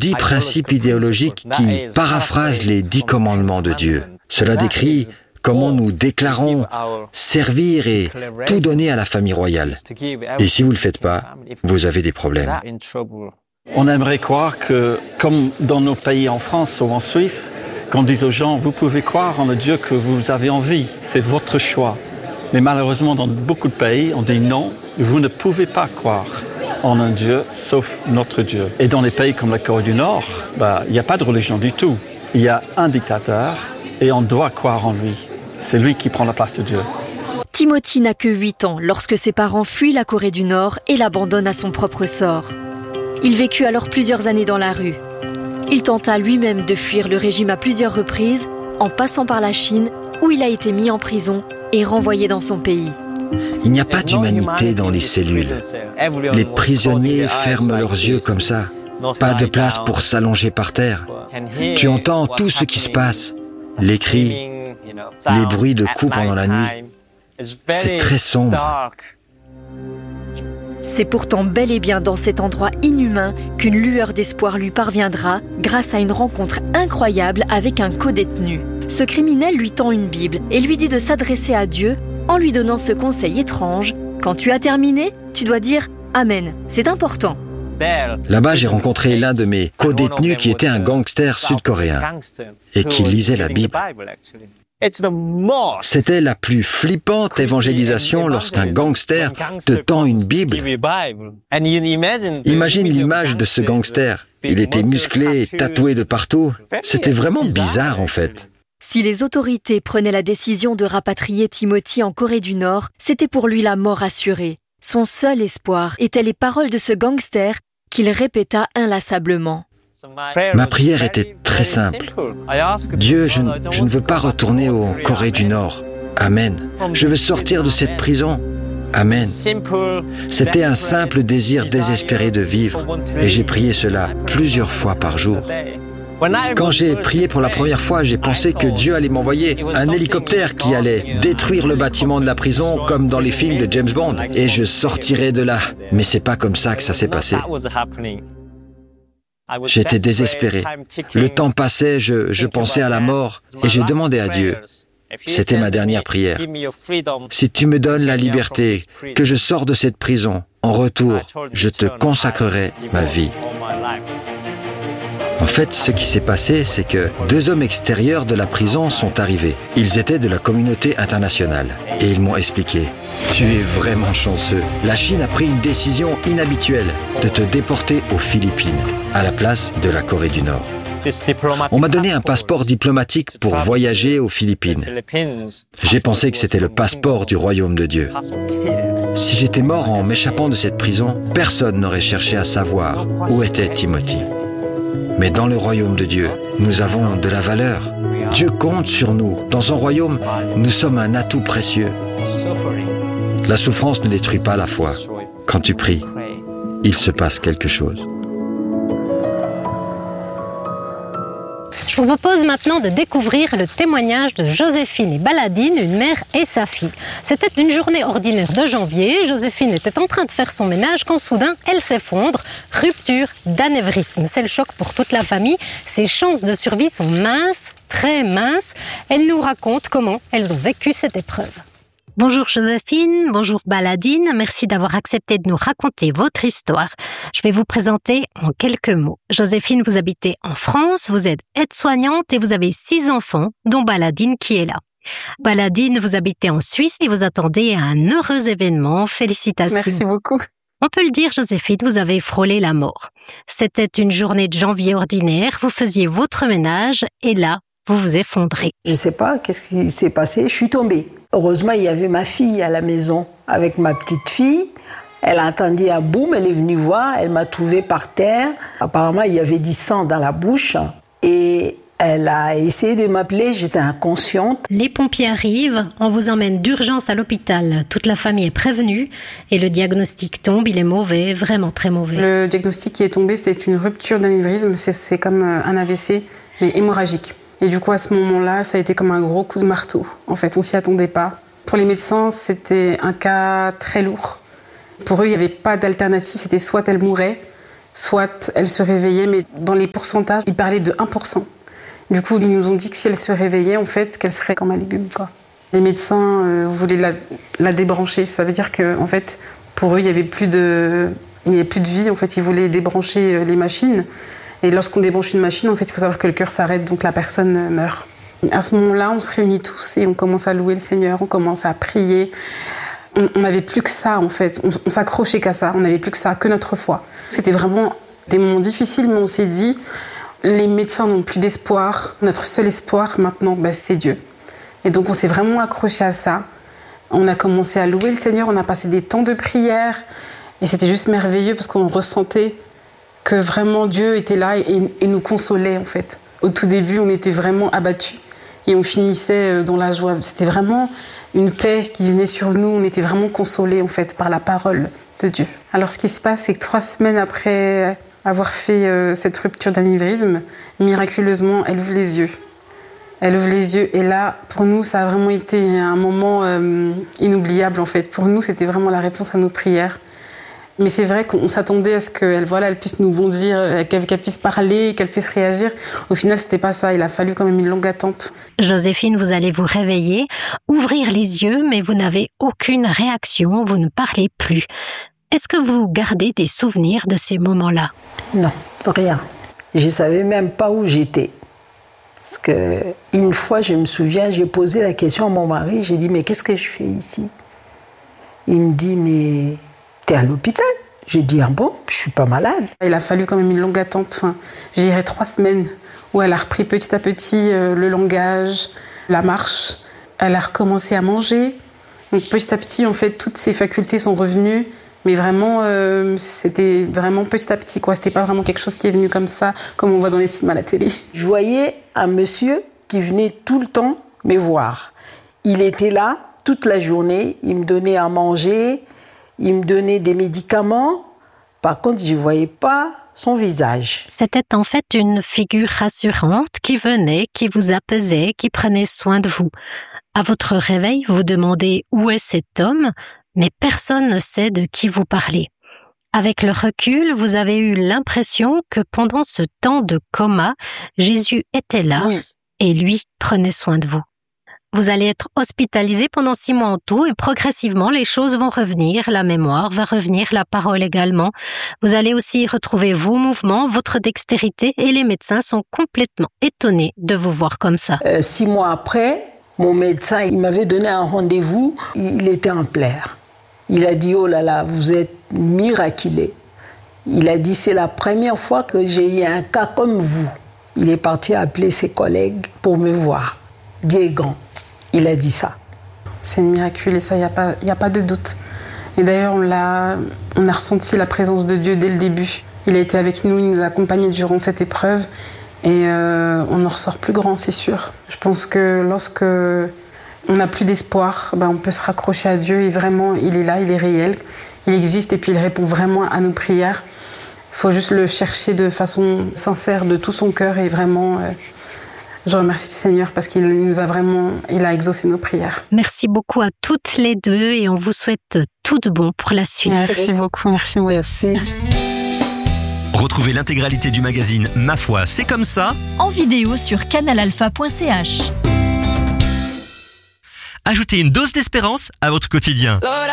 10 principes idéologiques qui paraphrasent les 10 commandements de Dieu. Cela décrit comment nous déclarons servir et tout donner à la famille royale. Et si vous ne le faites pas, vous avez des problèmes. On aimerait croire que, comme dans nos pays en France ou en Suisse, qu'on dise aux gens, vous pouvez croire en le Dieu que vous avez envie, c'est votre choix. Mais malheureusement, dans beaucoup de pays, on dit non, vous ne pouvez pas croire en un Dieu sauf notre Dieu. Et dans les pays comme la Corée du Nord, il n'y a pas de religion du tout. Il y a un dictateur et on doit croire en lui. C'est lui qui prend la place de Dieu. Timothy n'a que 8 ans lorsque ses parents fuient la Corée du Nord et l'abandonnent à son propre sort. Il vécut alors plusieurs années dans la rue. Il tenta lui-même de fuir le régime à plusieurs reprises, en passant par la Chine, où il a été mis en prison et renvoyé dans son pays. Il n'y a pas d'humanité dans les cellules. Les prisonniers ferment leurs yeux comme ça. Pas de place pour s'allonger par terre. Tu entends tout ce qui se passe. Les cris, les bruits de coups pendant la nuit. C'est très sombre. C'est pourtant bel et bien dans cet endroit inhumain qu'une lueur d'espoir lui parviendra grâce à une rencontre incroyable avec un codétenu. Ce criminel lui tend une Bible et lui dit de s'adresser à Dieu en lui donnant ce conseil étrange. Quand tu as terminé, tu dois dire « Amen ». C'est important. Là-bas, j'ai rencontré l'un de mes codétenus qui était un gangster sud-coréen et qui lisait la Bible. C'était la plus flippante évangélisation lorsqu'un gangster te tend une Bible. Imagine l'image de ce gangster. Il était musclé, tatoué de partout. C'était vraiment bizarre en fait. Si les autorités prenaient la décision de rapatrier Timothy en Corée du Nord, c'était pour lui la mort assurée. Son seul espoir étaient les paroles de ce gangster qu'il répéta inlassablement. Ma prière était très simple. Dieu, je ne veux pas retourner en Corée du Nord. Amen. Je veux sortir de cette prison. Amen. C'était un simple désir désespéré de vivre et j'ai prié cela plusieurs fois par jour. Quand j'ai prié pour la première fois, j'ai pensé que Dieu allait m'envoyer un hélicoptère qui allait détruire le bâtiment de la prison comme dans les films de James Bond et je sortirais de là. Mais c'est pas comme ça que ça s'est passé. J'étais désespéré. Le temps passait, je pensais à la mort et j'ai demandé à Dieu. C'était ma dernière prière. Si tu me donnes la liberté, que je sors de cette prison, en retour, je te consacrerai ma vie. En fait, ce qui s'est passé, c'est que 2 hommes extérieurs de la prison sont arrivés. Ils étaient de la communauté internationale. Et ils m'ont expliqué, tu es vraiment chanceux. La Chine a pris une décision inhabituelle de te déporter aux Philippines, à la place de la Corée du Nord. On m'a donné un passeport diplomatique pour voyager aux Philippines. J'ai pensé que c'était le passeport du royaume de Dieu. Si j'étais mort en m'échappant de cette prison, personne n'aurait cherché à savoir où était Timothy. Mais dans le royaume de Dieu, nous avons de la valeur. Dieu compte sur nous. Dans son royaume, nous sommes un atout précieux. La souffrance ne détruit pas la foi. Quand tu pries, il se passe quelque chose. Je vous propose maintenant de découvrir le témoignage de Joséphine et Baladine, une mère et sa fille. C'était une journée ordinaire de janvier. Joséphine était en train de faire son ménage quand soudain, elle s'effondre. Rupture d'anévrisme. C'est le choc pour toute la famille. Ses chances de survie sont minces, très minces. Elle nous raconte comment elles ont vécu cette épreuve. Bonjour Joséphine, bonjour Baladine, merci d'avoir accepté de nous raconter votre histoire. Je vais vous présenter en quelques mots. Joséphine, vous habitez en France, vous êtes aide-soignante et vous avez 6 enfants, dont Baladine qui est là. Baladine, vous habitez en Suisse et vous attendez un heureux événement. Félicitations. Merci beaucoup. On peut le dire, Joséphine, vous avez frôlé la mort. C'était une journée de janvier ordinaire, vous faisiez votre ménage et là, vous vous effondrez. Je ne sais pas qu'est-ce qui s'est passé, je suis tombée. Heureusement, il y avait ma fille à la maison avec ma petite fille. Elle a entendu un boum, elle est venue voir, elle m'a trouvée par terre. Apparemment, il y avait du sang dans la bouche et elle a essayé de m'appeler, j'étais inconsciente. Les pompiers arrivent, on vous emmène d'urgence à l'hôpital. Toute la famille est prévenue et le diagnostic tombe, il est mauvais, vraiment très mauvais. Le diagnostic qui est tombé, c'était une rupture d'anévrisme, c'est comme un AVC, mais hémorragique. Et du coup, à ce moment-là, ça a été comme un gros coup de marteau. En fait, on s'y attendait pas. Pour les médecins, c'était un cas très lourd. Pour eux, il n'y avait pas d'alternative. C'était soit elle mourait, soit elle se réveillait, mais dans les pourcentages, ils parlaient de 1%. Du coup, ils nous ont dit que si elle se réveillait, en fait, qu'elle serait comme un légume, quoi. Les médecins voulaient la débrancher. Ça veut dire que, en fait, pour eux, il n'y avait plus de vie. En fait, ils voulaient débrancher les machines. Et lorsqu'on débranche une machine, en fait, il faut savoir que le cœur s'arrête, donc la personne meurt. À ce moment-là, on se réunit tous et on commence à louer le Seigneur, on commence à prier. On n'avait plus que ça, en fait. On s'accrochait qu'à ça. On n'avait plus que ça, que notre foi. C'était vraiment des moments difficiles, mais on s'est dit, les médecins n'ont plus d'espoir. Notre seul espoir, maintenant, c'est Dieu. Et donc, on s'est vraiment accroché à ça. On a commencé à louer le Seigneur. On a passé des temps de prière. Et c'était juste merveilleux parce qu'on ressentait que vraiment Dieu était là et nous consolait, en fait. Au tout début, on était vraiment abattus. Et on finissait dans la joie. C'était vraiment une paix qui venait sur nous. On était vraiment consolés, en fait, par la parole de Dieu. Alors, ce qui se passe, c'est que 3 semaines après avoir fait cette rupture d'anévrisme, miraculeusement, elle ouvre les yeux. Elle ouvre les yeux. Et là, pour nous, ça a vraiment été un moment inoubliable, en fait. Pour nous, c'était vraiment la réponse à nos prières. Mais c'est vrai qu'on s'attendait à ce qu'elle elle puisse nous bondir, qu'elle puisse parler, qu'elle puisse réagir. Au final, c'était pas ça. Il a fallu quand même une longue attente. Joséphine, vous allez vous réveiller, ouvrir les yeux, mais vous n'avez aucune réaction, vous ne parlez plus. Est-ce que vous gardez des souvenirs de ces moments-là? Non, rien. Je ne savais même pas où j'étais. Parce qu'une fois, je me souviens, j'ai posé la question à mon mari, j'ai dit, mais qu'est-ce que je fais ici? Il me dit, mais t'es à l'hôpital? J'ai dit, ah bon, je suis pas malade. Il a fallu quand même une longue attente, je dirais 3 semaines, où elle a repris petit à petit le langage, la marche. Elle a recommencé à manger. Donc petit à petit, en fait, toutes ses facultés sont revenues. Mais vraiment, c'était vraiment petit à petit, quoi. C'était pas vraiment quelque chose qui est venu comme ça, comme on voit dans les films à la télé. Je voyais un monsieur qui venait tout le temps me voir. Il était là toute la journée, il me donnait à manger, il me donnait des médicaments. Par contre, je ne voyais pas son visage. C'était en fait une figure rassurante qui venait, qui vous apaisait, qui prenait soin de vous. À votre réveil, vous demandez où est cet homme, mais personne ne sait de qui vous parlez. Avec le recul, vous avez eu l'impression que pendant ce temps de coma, Jésus était là et lui prenait soin de vous. Vous allez être hospitalisé pendant 6 mois en tout et progressivement, les choses vont revenir, la mémoire va revenir, la parole également. Vous allez aussi retrouver vos mouvements, votre dextérité et les médecins sont complètement étonnés de vous voir comme ça. 6 mois après, mon médecin, il m'avait donné un rendez-vous, il était en pleurs. Il a dit, oh là là, vous êtes miraculeux. Il a dit, c'est la première fois que j'ai eu un cas comme vous. Il est parti appeler ses collègues pour me voir. Dieu est grand. Il a dit ça. C'est un miracle et ça, il n'y a pas de doute. Et d'ailleurs, on a ressenti la présence de Dieu dès le début. Il a été avec nous, il nous a accompagnés durant cette épreuve. Et on en ressort plus grand, c'est sûr. Je pense que lorsque on n'a plus d'espoir, on peut se raccrocher à Dieu et vraiment, il est là, il est réel. Il existe et puis il répond vraiment à nos prières. Il faut juste le chercher de façon sincère, de tout son cœur et vraiment... Je remercie le Seigneur parce qu'il a exaucé nos prières. Merci beaucoup à toutes les deux et on vous souhaite tout de bon pour la suite. Merci beaucoup, merci. Retrouvez l'intégralité du magazine Ma foi, c'est comme ça en vidéo sur canalalpha.ch. Ajoutez une dose d'espérance à votre quotidien.